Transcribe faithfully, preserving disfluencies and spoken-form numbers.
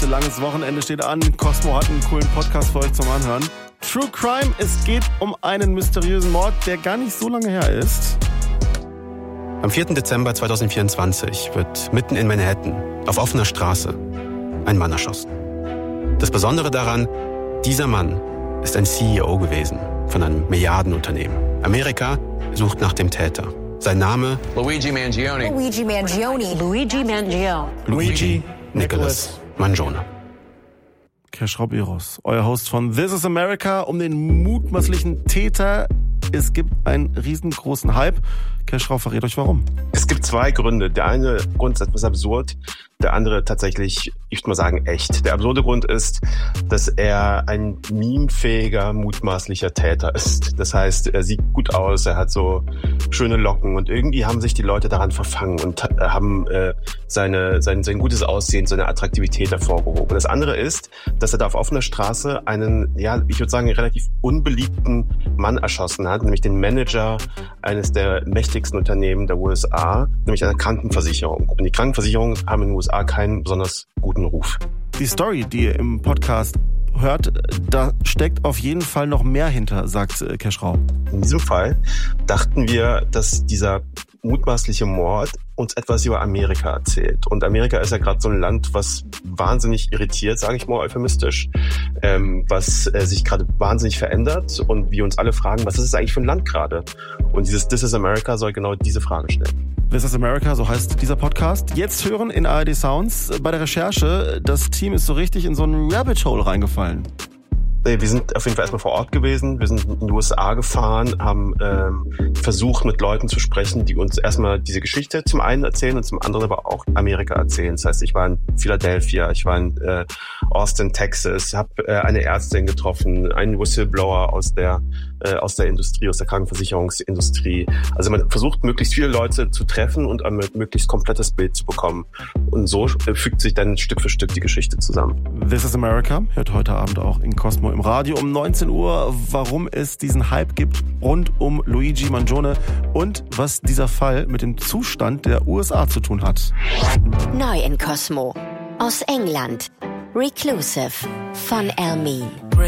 nächste langes Wochenende steht an. Cosmo hat einen coolen Podcast für euch zum Anhören. True Crime, es geht um einen mysteriösen Mord, der gar nicht so lange her ist. Am vierten Dezember zweitausendvierundzwanzig wird mitten in Manhattan, auf offener Straße, ein Mann erschossen. Das Besondere daran, dieser Mann ist ein C E O gewesen von einem Milliardenunternehmen. Amerika sucht nach dem Täter. Sein Name? Luigi Mangione. Luigi Mangione. Luigi Mangione. Luigi Nicholas Mangione. Cash Robiros, euer Host von This is America, um den mutmaßlichen Täter. Es gibt einen riesengroßen Hype. Cash Rob, verrät euch warum. Es gibt zwei Gründe. Der eine Grund ist etwas absurd, der andere tatsächlich, ich würde mal sagen, echt. Der absurde Grund ist, dass er ein memefähiger, mutmaßlicher Täter ist. Das heißt, er sieht gut aus, er hat so schöne Locken und irgendwie haben sich die Leute daran verfangen und haben äh, seine, sein, sein gutes Aussehen, seine Attraktivität hervorgehoben. Das andere ist, dass er da auf offener Straße einen, ja, ich würde sagen, relativ unbeliebten Mann erschossen hat, nämlich den Manager eines der mächtigsten Unternehmen der U S A, nämlich einer Krankenversicherung. Und die Krankenversicherungen haben in den U S A keinen besonders guten Ruf. Die Story, die ihr im Podcast hört, da steckt auf jeden Fall noch mehr hinter, sagt äh, Cash Rob. In diesem Fall dachten wir, dass dieser mutmaßliche Mord uns etwas über Amerika erzählt. Und Amerika ist ja gerade so ein Land, was wahnsinnig irritiert, sage ich mal euphemistisch, ähm, was äh, sich gerade wahnsinnig verändert und wir uns alle fragen, was ist es eigentlich für ein Land gerade? Und dieses This is America soll genau diese Frage stellen. This is America, so heißt dieser Podcast. Jetzt hören in A R D Sounds. Bei der Recherche, das Team ist so richtig in so einen Rabbit Hole reingefallen. Wir sind auf jeden Fall erstmal vor Ort gewesen, wir sind in die U S A gefahren, haben ähm, versucht mit Leuten zu sprechen, die uns erstmal diese Geschichte zum einen erzählen und zum anderen aber auch Amerika erzählen. Das heißt, ich war in Philadelphia, ich war in äh, Austin, Texas, habe äh, eine Ärztin getroffen, einen Whistleblower aus der äh, aus der Industrie, aus der Krankenversicherungsindustrie. Also man versucht, möglichst viele Leute zu treffen und ein möglichst komplettes Bild zu bekommen. Und so äh, fügt sich dann Stück für Stück die Geschichte zusammen. This is America hört heute Abend auch in Cosmo im Radio um neunzehn Uhr, warum es diesen Hype gibt rund um Luigi Mangione und was dieser Fall mit dem Zustand der U S A zu tun hat. Neu in Cosmo. Aus England. Reclusive von Elmine.